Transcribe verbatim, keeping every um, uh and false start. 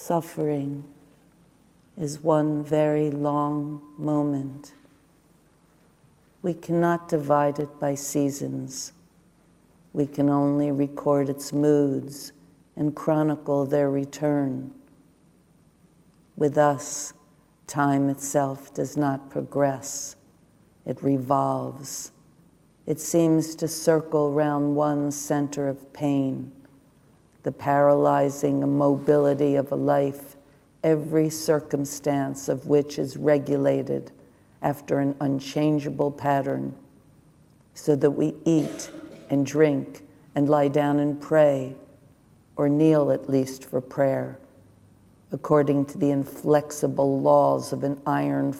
suffering is one very long moment. We cannot divide it by seasons. We can only record its moods and chronicle their return. With us, time itself does not progress. It revolves. It seems to circle round one center of pain, the paralyzing immobility of a life, every circumstance of which is regulated after an unchangeable pattern, so that we eat and drink and lie down and pray, or kneel at least for prayer, according to the inflexible laws of an iron